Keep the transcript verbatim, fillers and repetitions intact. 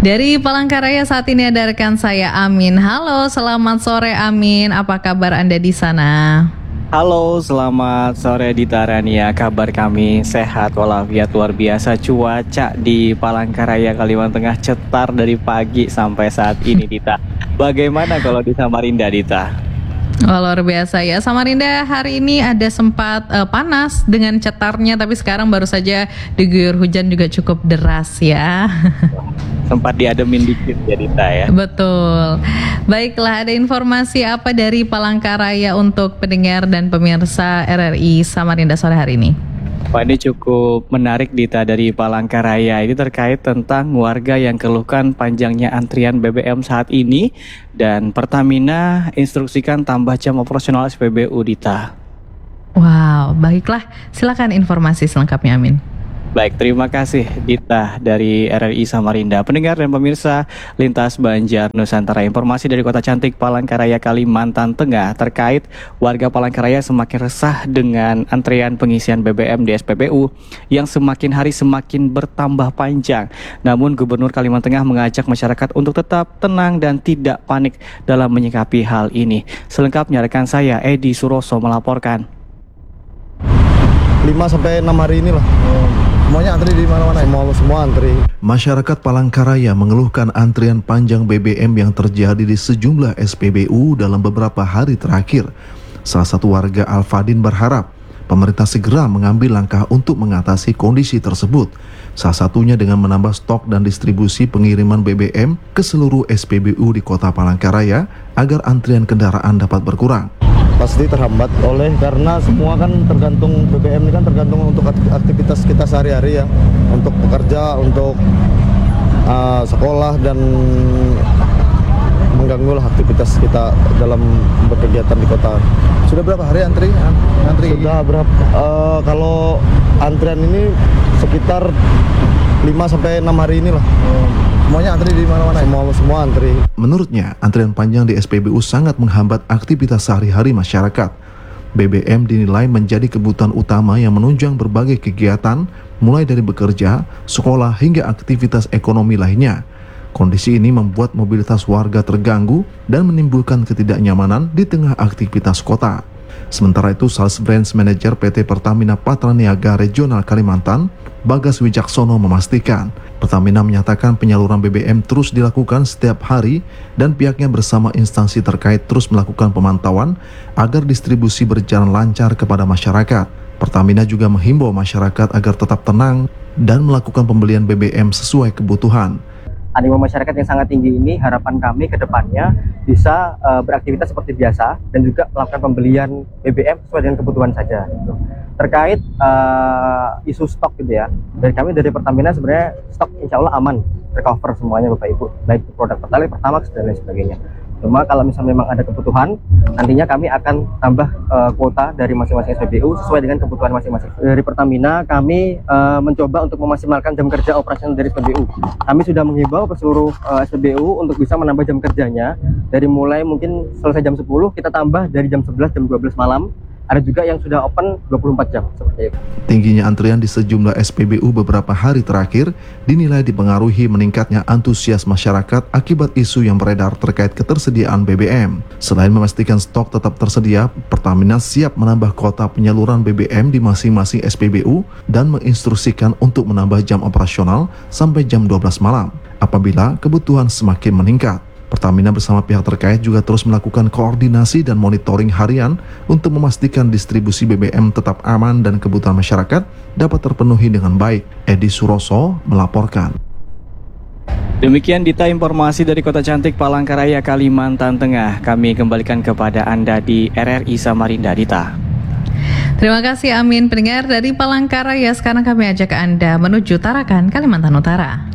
Dari Palangkaraya saat ini ada rekan saya Amin. Halo, selamat sore Amin. Apa kabar Anda di sana? Halo, selamat sore Dita Rania. Kabar kami sehat walafiat, luar biasa. Cuaca di Palangkaraya, Kalimantan Tengah cetar dari pagi sampai saat ini, Dita. Bagaimana kalau di Samarinda, Dita? Oh, luar biasa ya. Samarinda hari ini ada sempat uh, panas dengan cetarnya, tapi sekarang baru saja diguyur hujan juga cukup deras ya. Sempat diademin dikit ya, Dita ya. Betul. Baiklah, ada informasi apa dari Palangkaraya untuk pendengar dan pemirsa R R I Samarinda sore hari ini? Wah, ini cukup menarik, Dita, dari Palangkaraya. Ini terkait tentang warga yang keluhkan panjangnya antrian B B M saat ini, dan Pertamina instruksikan tambah jam operasional S P B U, Dita. Wow, baiklah. Silakan informasi selengkapnya, Amin. Baik, terima kasih Dita dari R R I Samarinda. Pendengar dan pemirsa Lintas Banjar Nusantara, informasi dari Kota Cantik Palangkaraya, Kalimantan Tengah terkait warga Palangkaraya semakin resah dengan antrean pengisian B B M di S P B U yang semakin hari semakin bertambah panjang. Namun Gubernur Kalimantan Tengah mengajak masyarakat untuk tetap tenang dan tidak panik dalam menyikapi hal ini. Selengkapnya rekan saya Edi Suroso melaporkan. lima sampai enam hari inilah. Semuanya antri di mana-mana. Semua semua antri. Masyarakat Palangkaraya mengeluhkan antrian panjang B B M yang terjadi di sejumlah S P B U dalam beberapa hari terakhir. Salah satu warga Al-Fadin berharap pemerintah segera mengambil langkah untuk mengatasi kondisi tersebut. Salah satunya dengan menambah stok dan distribusi pengiriman B B M ke seluruh S P B U di Kota Palangkaraya agar antrian kendaraan dapat berkurang. Pasti terhambat oleh karena semua kan tergantung B B M ini kan tergantung untuk aktivitas kita sehari-hari ya, untuk bekerja, untuk uh, sekolah dan mengganggu lah aktivitas kita dalam berkegiatan di kota. Sudah berapa hari antri? Antri Sudah berapa? Uh, kalau antrian ini sekitar lima sampai enam hari inilah. Semuanya antri di mana-mana. Semua semua antri. Menurutnya, antrian panjang di S P B U sangat menghambat aktivitas sehari-hari masyarakat. B B M dinilai menjadi kebutuhan utama yang menunjang berbagai kegiatan, mulai dari bekerja, sekolah, hingga aktivitas ekonomi lainnya. Kondisi ini membuat mobilitas warga terganggu dan menimbulkan ketidaknyamanan di tengah aktivitas kota. Sementara itu, Sales Branch Manager P T Pertamina Patraniaga Regional Kalimantan, Bagas Wijaksono memastikan, Pertamina menyatakan penyaluran B B M terus dilakukan setiap hari dan pihaknya bersama instansi terkait terus melakukan pemantauan agar distribusi berjalan lancar kepada masyarakat. Pertamina juga menghimbau masyarakat agar tetap tenang dan melakukan pembelian B B M sesuai kebutuhan. Animo masyarakat yang sangat tinggi ini, harapan kami ke depannya bisa uh, beraktivitas seperti biasa dan juga melakukan pembelian B B M sesuai dengan kebutuhan saja. Gitu. Terkait uh, isu stok gitu ya, dari kami dari Pertamina sebenarnya stok insya Allah aman, recover semuanya Bapak Ibu, baik produk Pertalite, Pertamax dan lain sebagainya. Cuma kalau misalnya memang ada kebutuhan, nantinya kami akan tambah uh, kuota dari masing-masing S P B U sesuai dengan kebutuhan masing-masing. Dari Pertamina kami uh, mencoba untuk memaksimalkan jam kerja operasional dari S P B U. Kami sudah menghimbau ke seluruh uh, S P B U untuk bisa menambah jam kerjanya. Dari mulai mungkin selesai jam sepuluh, kita tambah dari jam sebelas, jam dua belas malam. Ada juga yang sudah open dua puluh empat jam seperti itu. Tingginya antrian di sejumlah S P B U beberapa hari terakhir dinilai dipengaruhi meningkatnya antusias masyarakat akibat isu yang beredar terkait ketersediaan B B M. Selain memastikan stok tetap tersedia, Pertamina siap menambah kuota penyaluran B B M di masing-masing S P B U dan menginstruksikan untuk menambah jam operasional sampai jam dua belas malam apabila kebutuhan semakin meningkat. Pertamina bersama pihak terkait juga terus melakukan koordinasi dan monitoring harian untuk memastikan distribusi B B M tetap aman dan kebutuhan masyarakat dapat terpenuhi dengan baik. Edi Suroso melaporkan. Demikian Dita informasi dari Kota Cantik Palangkaraya, Kalimantan Tengah. Kami kembalikan kepada Anda di R R I Samarinda, Dita. Terima kasih Amin. Pendengar dari Palangkaraya, sekarang kami ajak Anda menuju Tarakan, Kalimantan Utara.